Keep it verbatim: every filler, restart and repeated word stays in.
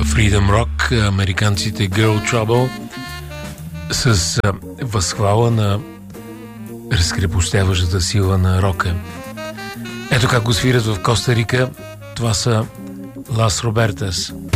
Freedom Rock, американците Girl Trouble с възхвала на разкрепостяващата сила на рока. Ето как го свират в Коста Рика. Това са Лас Робертас.